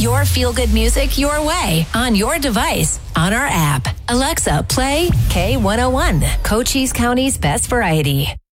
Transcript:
your feel-good music your way on your device, on our app. Alexa, play K101, Cochise County's best variety.